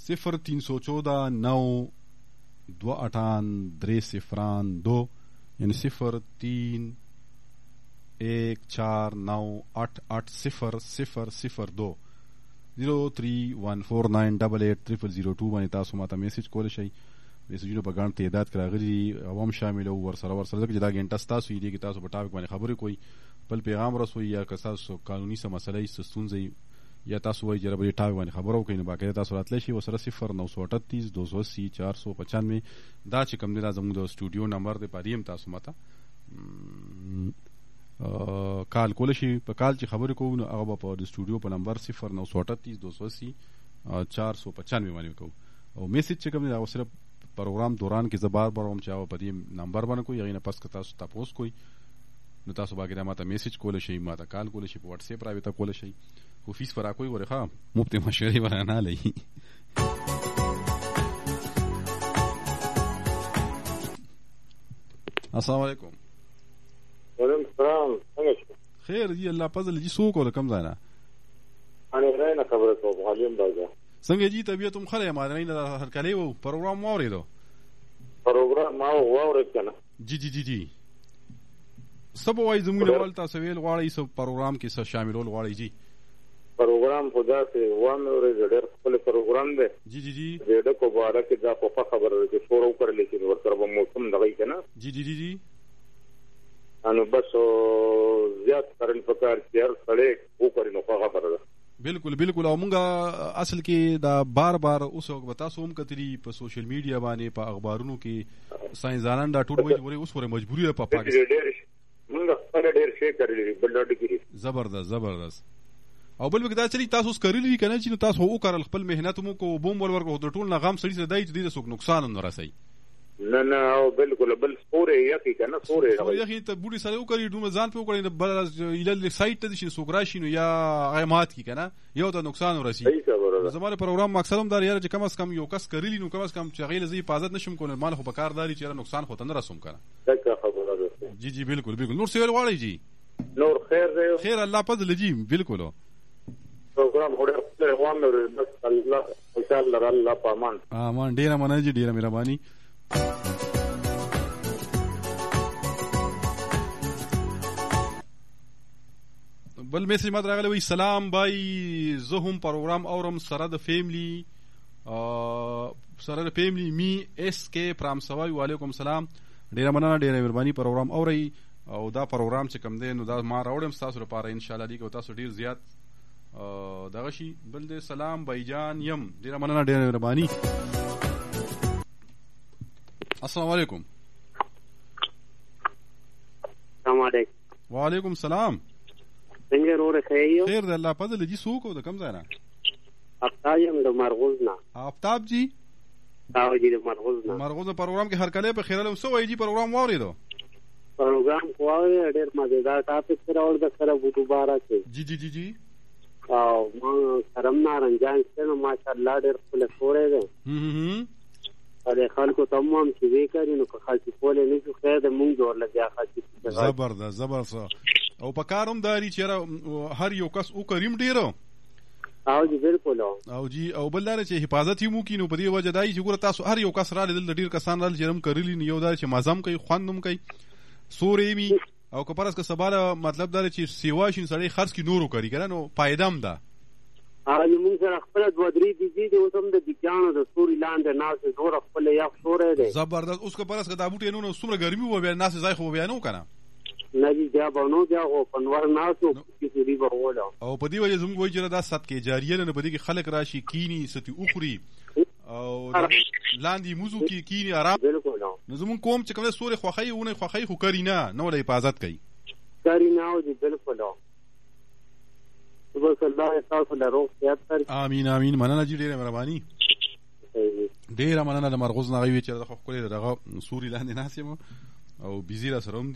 0314 928 یعنی 031498800002 031498800002 باندې تاسو ماته میسج کول شئ. میسجونه په ګڼ تعداد کې راغلي عوام شامل او ورسره ځکه دا غنټه تاسو یې کې تاسو په ټاپک باندې خبرې کوئ، بل پیغام رسوي یا که تاسو قانوني څه مسله یې ستونزې یا تاسو وایي چې په دې ټاپک باندې خبرو کوئ نو باقاعده تاسو راتلی شئ ورسره 0938 280 495 دا چې کوم دی دا زموږ د سټوډیو نمبر دی، په دې هم تاسو ماته کال کول شي. په کال چې خبرې کوو نو هغه به په د سټوډیو په نمبر 0938 280 495 باندې کوو. او میسج چې کوم دی هغه صرف پروګرام دوران کې زه بار هم چې هغه په دې نمبر باندې کوئ، هغې نه پس که تاسو تپوس کوئ نو تاسو باقاعده ماته میسج کولی شئ، ماته کال کولی شئ، په واټس اپ رابطه کولی شئ. خو فیس به راکوئ ورې ښه مفت مشورې به رانه لئ. السلام علیکم. وعلیکم السلام. څنګه شو؟ خیر جی الله فضل جی. څوک او د کوم ځای نه؟ انا نه خبره کوم حالیم راځه. څنګه جی طبیعت هم ښه دی؟ ما نه هرکلی و پروګرام واورېدو. پروګرام ما واورېد که نه؟ جی څه به وایي زموږ اول تاسو ویل غواړئ څه پروګرام کې څه شاملول غواړئ؟ جی پروګرام خو داسې واورېد ډېر ښکلی پروګرام دی. جی د ډکو باره کې دا په خبره ده چې شور وکړلی چې ورسره به موسم دغی که نه. جی نو بس زیات کرل پکار چې هر سړی وکړي نو ښه خبره ده. بالکل او مونږ اصل کې دا بار اوس به تاسو هم کتلی په سوشل میډیا باندې په اخبارونو کې ساينسدانان دا ټول وایي اوس ورې مجبوري ده په پاکستان مونږ خپل ډېر شی کړی بل ډېر کړی. زبردست. او بل وکدا چې تاسو اوس کړی کنه چې تاسو وکړل خپل مهنت مو کو بوم ورکو د ټول نغام سړي سره دای چې دې څوک نقصان نه رسي. نه او بالکل بل سورې یقي کنه سورې یقي ته بوډي سره وکړي دوه ځان په وکړي بل ال سایت ته شي سوګرا شي نو یا غیمات کی کنه یو ته نقصان ورسي. زموږ پروګرام مقصد هم دا یاره چې کم از کم یو کس کړلی نو کم از کم چې غیله زی حفاظت نشم کول مال خو په کار داري چې نقصان خو ته نه رسوم کنه. څنګه خبره ده؟ جی بالکل نور څه ویل غواړئ؟ جی نور خیر دی. خیر الله فضل جی بالکل. پروګرام هډه روان دی بس الله ان شاء الله پامان ډیره مننه جی ډیره مهرباني. بل میسج ما راغلی وی سلام بای زه هم پروګرام اورم سره د فیملی می اس کې پرام سوای. وعلیکم السلام. ډیره مننه ډیره مهرباني پروګرام اوري او دا پروګرام چې کوم دی نو دا ما راوړم تاسو لپاره ان شاء الله دی کو تاسو ډیر زیات دغه شي. بل دې سلام بایجان یم ډیره مننه ډیره مهرباني. السلام علیکم. السلام علیکم. وعلیکم السلام. څنګه وروره خیر خیر د الله فضل جی. څوک او د کوم ځای نه؟ افتاب یم د مرغوز نه. افتاب جی. او جی د مرغوز نه. مرغوز پروګرام کې هر کله په خیرالم سو وای جی پروګرام واورېدو. پروګرام کوی ډېر مزیدار ټاپک سره اور د سره بوټو بارا کې. جی او ما کرم نارنجان څنګه ماشاءالله ډېر خپل خورې ده. ا خلکو تمام چې وکړي نو که خاصی کولې نه شو خیر د مونږ جوړ لګیا خاصی. زبردست او په کاروم داري چې هر یو کس او کریم ډیرو. او جی بالکل. او جی او بل لاره چې حفاظت یې مو کینو په دې وجه دای چې ګوره تاسو هر یو کس را لیدل ډیر کسان را جرم کړلی نه یو دا چې مازم کوي خوانم کوي سورې می او که پرس که سباله مطلب دا چې سیوا شین سړی خرڅ کی نورو کوي کنه نو پایدم ده. هغه موږ سره خپل دوه درې دي د اوسم د دګانو د سوري لاندې ناس زور خپل یو سورې ده. زبردست. اوس که پرس که دا بوټي نو سمره ګرمي و بیا ناس ځای خو بیا نو کنه نه دي بیا بنو بیا او پنور ناسو چې سوري وروله او په دې وجه زموږ وایي چې دا صدقه جاریه نه په دې کې خلک راشي کینی ستي اخري او لاندې موضوع کې کینی آرام. بالکل. نو زموږ کوم چې کوم سوري خوخی ونه خوخی خو کری نه نو له حفاظت کوي. کری نه او دي بالکل. سبحان الله تاسو له روغ صحت تر. امين مننه جی ډیره مهرباني. ډیره مننه د مرغوز نه غوي چې د خو کولې دغه سوري لاندې ناسیم او بيزي را سره